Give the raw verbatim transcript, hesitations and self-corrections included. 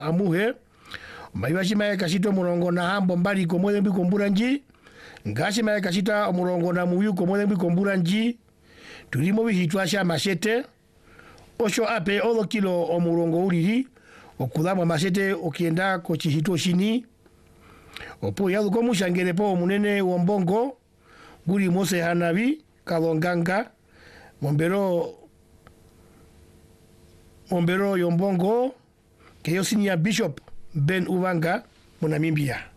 amuhe maiwashi mae kasito murongo na hambo mbali komode mbi kombura nji ngashi mae kasita murongo na muyu komode mbi kombura nji tulimo bihitwasha mashete osho ape olo kilo omurongo uliri okudamwa mashete okienda ko chihito shini opo yalu ko mushangere po munene wombongo guri mose hanabi kalonganga mombero mombero yombongo ke yo sinia Bishop Ben Uvanga Munamibia.